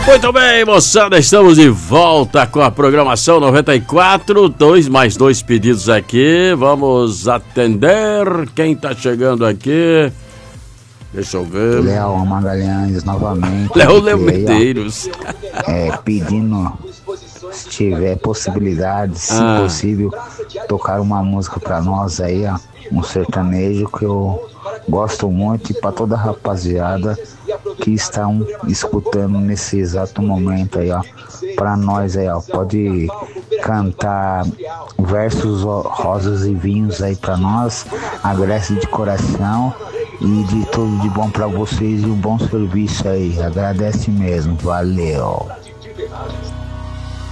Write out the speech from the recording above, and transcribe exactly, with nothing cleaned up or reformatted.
Muito bem, moçada, estamos de volta com a programação noventa e quatro, dois mais dois pedidos aqui, vamos atender quem tá chegando aqui, deixa eu ver. Léo Magalhães novamente. Léo Léo Medeiros. É, pedindo, se tiver possibilidade, se Ah. possível, tocar uma música pra nós aí, ó, um sertanejo que eu gosto muito e pra toda a rapaziada que estão escutando nesse exato momento aí, ó, pra nós aí, ó, pode cantar versos rosas e vinhos aí pra nós, agradece de coração e de tudo de bom pra vocês e um bom serviço aí, agradece mesmo, valeu.